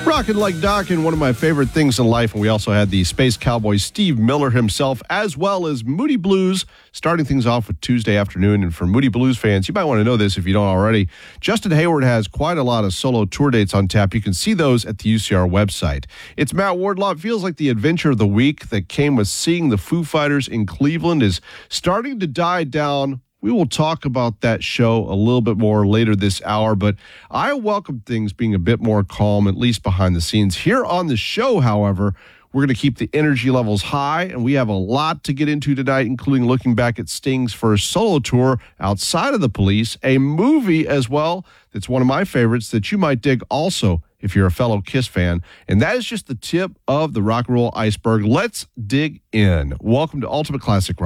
Rockin' like Dockin', one of my favorite things in life. And we also had the Space Cowboy Steve Miller himself, as well as Moody Blues, starting things off with Tuesday afternoon. And for Moody Blues fans, you might want to know this if you don't already. Justin Hayward has quite a lot of solo tour dates on tap. You can see those at the UCR website. It's Matt Wardlaw. It feels like the adventure of the week that came with seeing the Foo Fighters in Cleveland is starting to die down. We will talk about that show a little bit more later this hour, but I welcome things being a bit more calm, at least behind the scenes. Here on the show, however, we're going to keep the energy levels high, and we have a lot to get into tonight, including looking back at Sting's first solo tour outside of the Police, a movie as well that's one of my favorites that you might dig also if you're a fellow Kiss fan, and that is just the tip of the rock and roll iceberg. Let's dig in. Welcome to Ultimate Classic Rock.